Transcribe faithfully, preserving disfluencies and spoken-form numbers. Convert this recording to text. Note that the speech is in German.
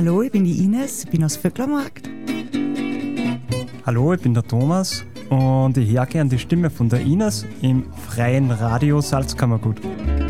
Hallo, ich bin die Ines, ich bin aus Vöcklermarkt. Hallo, ich bin der Thomas und ich höre gern die Stimme von der Ines im freien Radio Salzkammergut.